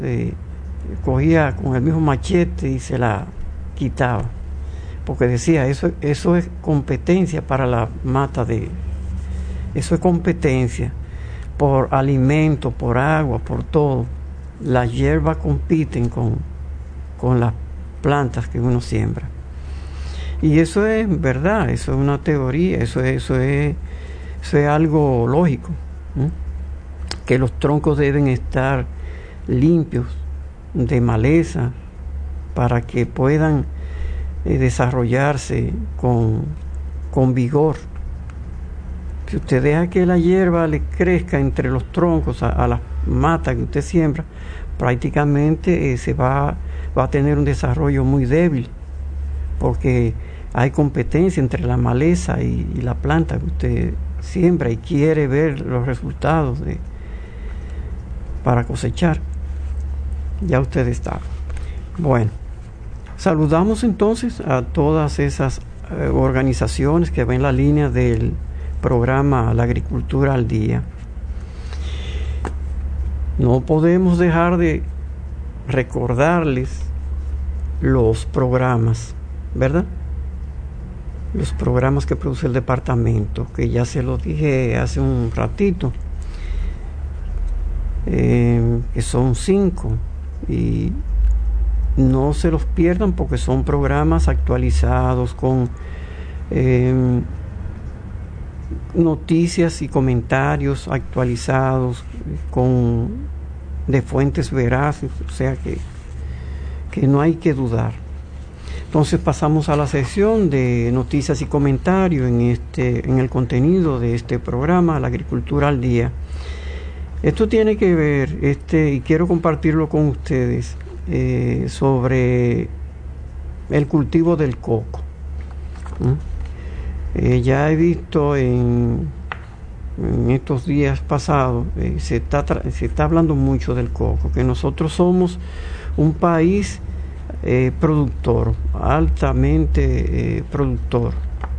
cogía con el mismo machete y se la quitaba, porque decía, eso es competencia para la mata eso es competencia por alimento, por agua, por todo. Las hierbas compiten con las plantas que uno siembra. Y eso es verdad, eso es una teoría, eso es algo lógico, que los troncos deben estar limpios de maleza para que puedan desarrollarse con vigor. Si usted deja que la hierba le crezca entre los troncos a las matas que usted siembra, prácticamente se va a tener un desarrollo muy débil, porque hay competencia entre la maleza y la planta que usted siembra y quiere ver los resultados para cosechar. Ya usted está. Bueno, saludamos entonces a todas esas organizaciones que ven la línea del programa La Agricultura al Día. No podemos dejar de recordarles los programas, ¿verdad? Los programas que produce el departamento, que ya se los dije hace un ratito, que son 5, y no se los pierdan porque son programas actualizados con noticias y comentarios actualizados de fuentes veraces, o sea que no hay que dudar. Entonces pasamos a la sección de noticias y comentarios en el contenido de este programa, La Agricultura al Día. Esto tiene que ver, y quiero compartirlo con ustedes, sobre el cultivo del coco. Ya he visto en estos días pasados, se está hablando mucho del coco, que nosotros somos un país productor, altamente productor,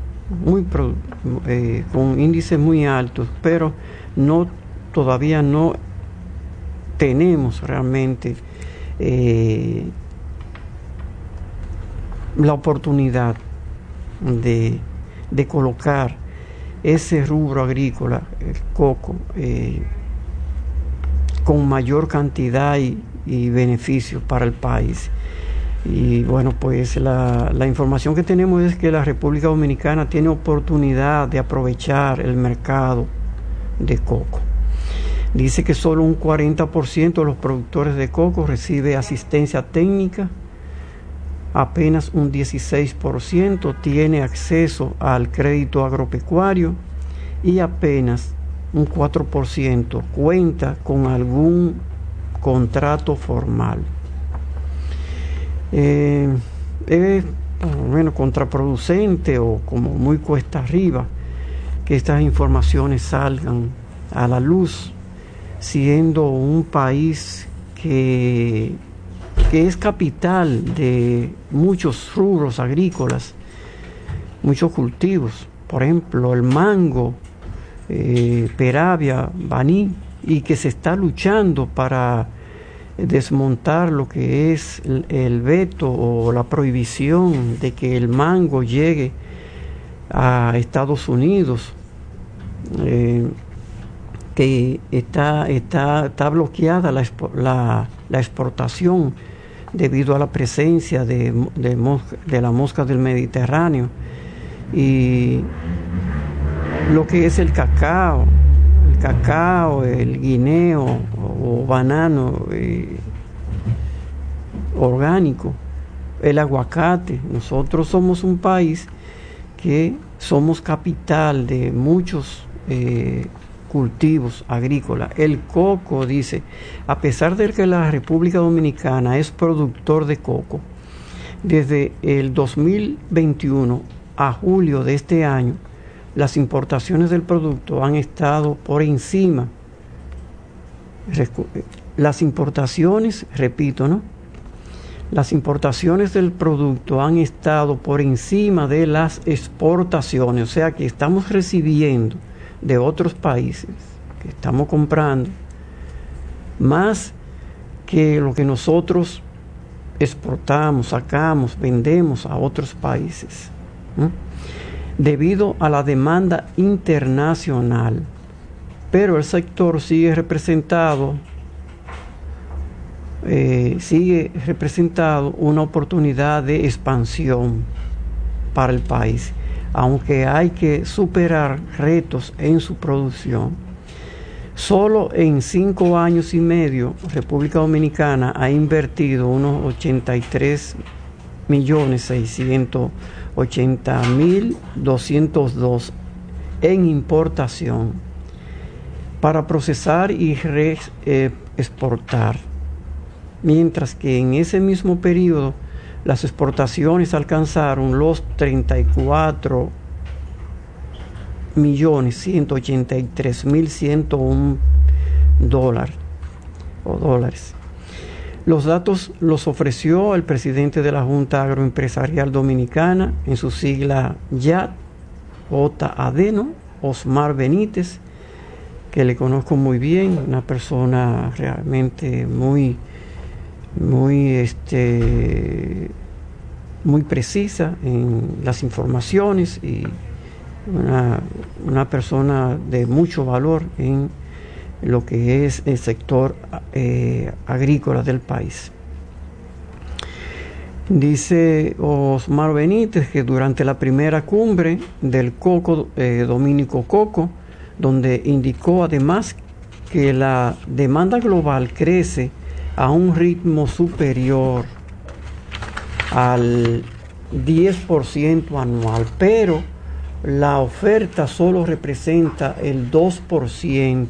con índices muy altos, pero todavía no tenemos realmente la oportunidad de colocar ese rubro agrícola, el coco, con mayor cantidad y beneficios para el país. Y bueno, pues la información que tenemos es que la República Dominicana tiene oportunidad de aprovechar el mercado de coco. Dice que solo un 40% de los productores de coco recibe asistencia técnica, apenas un 16% tiene acceso al crédito agropecuario y apenas un 4% cuenta con algún contrato formal. Es por lo menos contraproducente o como muy cuesta arriba que estas informaciones salgan a la luz, siendo un país que es capital de muchos rubros agrícolas, muchos cultivos, por ejemplo el mango, Peravia, Baní, y que se está luchando para desmontar lo que es el veto o la prohibición de que el mango llegue a Estados Unidos, que está bloqueada la exportación debido a la presencia de la mosca del Mediterráneo, y lo que es el cacao, el guineo o banano orgánico, el aguacate. Nosotros somos un país que somos capital de muchos cultivos agrícolas. El coco, dice, a pesar de que la República Dominicana es productor de coco, desde el 2021 a julio de este año, las importaciones del producto han estado por encima. Las importaciones, repito, ¿no? Las importaciones del producto han estado por encima de las exportaciones, o sea que estamos recibiendo de otros países, que estamos comprando más que lo que nosotros exportamos, sacamos, vendemos a otros países, debido a la demanda internacional. Pero el sector sigue representando una oportunidad de expansión para el país, aunque hay que superar retos en su producción. Solo en 5 años y medio, República Dominicana ha invertido unos 83.680.202 en importación para procesar y exportar, mientras que en ese mismo periodo las exportaciones alcanzaron los 34.183.101 dólares. Los datos los ofreció el presidente de la Junta Agroempresarial Dominicana, en su sigla YAD, Osmar Benítez, que le conozco muy bien, una persona realmente muy precisa en las informaciones y una persona de mucho valor en lo que es el sector agrícola del país. Dice Osmar Benítez que durante la primera cumbre del coco, Dominico Coco, donde indicó además que la demanda global crece a un ritmo superior al 10% anual, pero la oferta solo representa el 2%.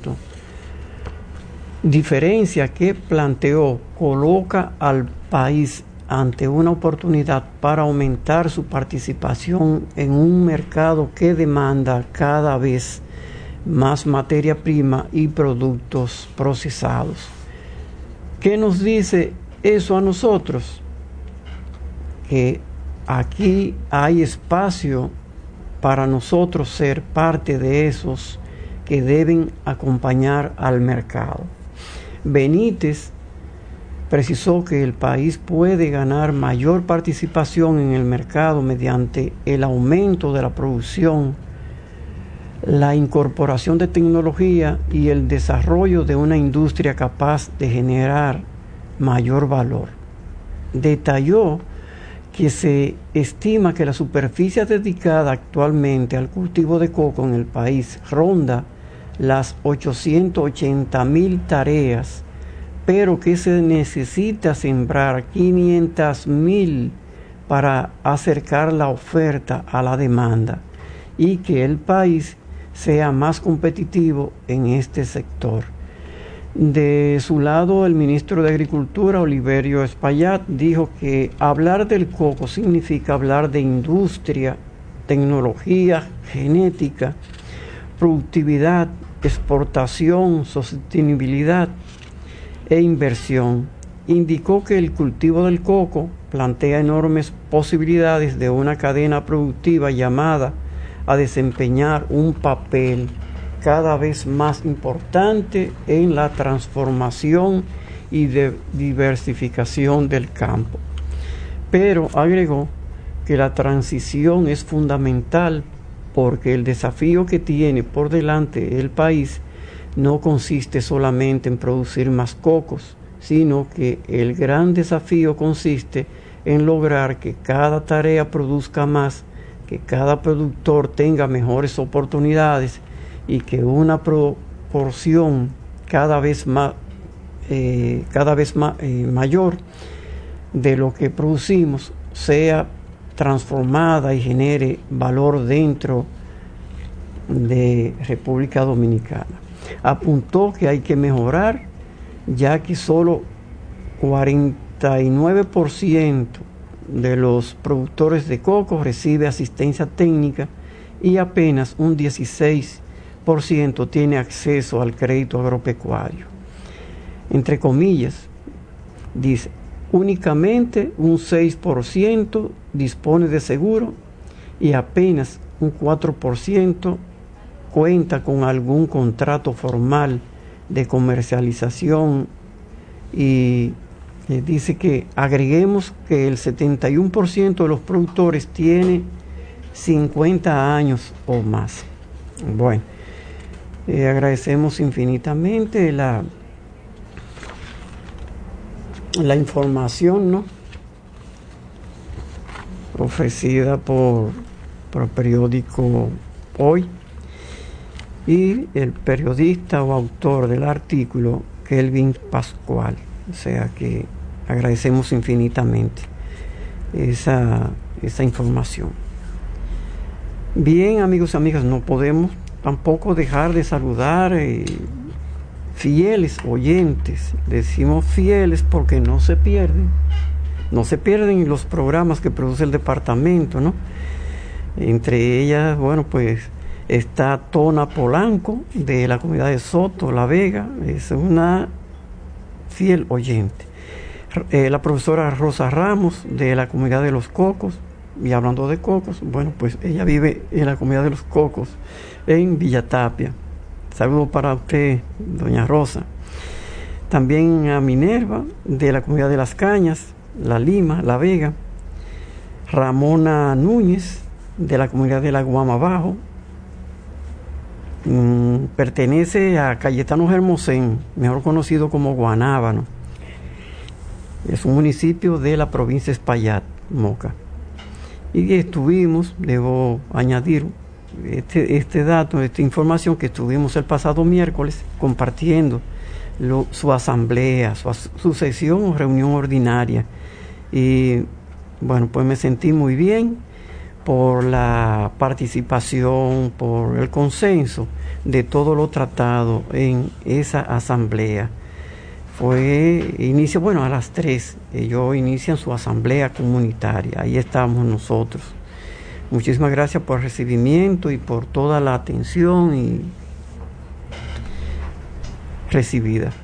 Diferencia que planteó coloca al país ante una oportunidad para aumentar su participación en un mercado que demanda cada vez más materia prima y productos procesados. ¿Qué nos dice eso a nosotros? Que aquí hay espacio para nosotros ser parte de esos que deben acompañar al mercado. Benítez precisó que el país puede ganar mayor participación en el mercado mediante el aumento de la producción, la incorporación de tecnología y el desarrollo de una industria capaz de generar mayor valor. Detalló que se estima que la superficie dedicada actualmente al cultivo de coco en el país ronda las 880.000 tareas, pero que se necesita sembrar 500.000 para acercar la oferta a la demanda y que el país sea más competitivo en este sector. De su lado, el ministro de Agricultura, Oliverio Espaillat, dijo que hablar del coco significa hablar de industria, tecnología, genética, productividad, exportación, sostenibilidad e inversión. Indicó que el cultivo del coco plantea enormes posibilidades de una cadena productiva llamada a desempeñar un papel cada vez más importante en la transformación y diversificación del campo. Pero agregó que la transición es fundamental porque el desafío que tiene por delante el país no consiste solamente en producir más cocos, sino que el gran desafío consiste en lograr que cada tarea produzca más, que cada productor tenga mejores oportunidades y que una proporción cada vez mayor de lo que producimos sea transformada y genere valor dentro de República Dominicana. Apuntó que hay que mejorar, ya que solo 49% de los productores de coco recibe asistencia técnica y apenas un 16% tiene acceso al crédito agropecuario. Entre comillas, dice, únicamente un 6% dispone de seguro y apenas un 4% cuenta con algún contrato formal de comercialización y dice que agreguemos que el 71% de los productores tiene 50 años o más. Bueno, agradecemos infinitamente la información, ¿no?, ofrecida por el periódico Hoy, y el periodista o autor del artículo, Kelvin Pascual. O sea que agradecemos infinitamente esa información. Bien, amigos y amigas, no podemos tampoco dejar de saludar fieles oyentes. Decimos fieles porque no se pierden los programas que produce el departamento, ¿no? Entre ellas, bueno, pues está Tona Polanco, de la comunidad de Soto, La Vega, es una fiel oyente. La profesora Rosa Ramos, de la comunidad de Los Cocos, y hablando de cocos, bueno, pues ella vive en la comunidad de Los Cocos, en Villa Tapia. Saludo para usted, doña Rosa. También a Minerva, de la comunidad de Las Cañas, La Lima, La Vega. Ramona Núñez, de la comunidad de La Guama Bajo. Pertenece a Cayetano Hermosén, mejor conocido como Guanábano. Es un municipio de la provincia de Espaillat, Moca. Y estuvimos, debo añadir este dato, esta información, que estuvimos el pasado miércoles compartiendo su asamblea, su sesión o reunión ordinaria. Y bueno, pues me sentí muy bien por la participación, por el consenso de todo lo tratado en esa asamblea. A las 3, ellos inician su asamblea comunitaria, ahí estamos nosotros. Muchísimas gracias por el recibimiento y por toda la atención recibida.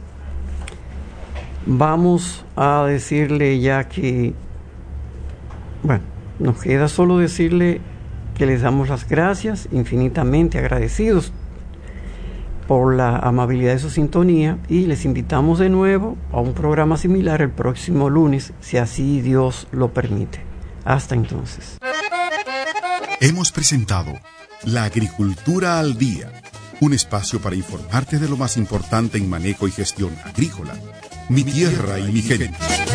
Vamos a decirle ya que, bueno, nos queda solo decirle que les damos las gracias, infinitamente agradecidos por la amabilidad de su sintonía, y les invitamos de nuevo a un programa similar el próximo lunes, si así Dios lo permite. Hasta entonces. Hemos presentado La Agricultura al Día, un espacio para informarte de lo más importante en manejo y gestión agrícola. Mi tierra y mi gente.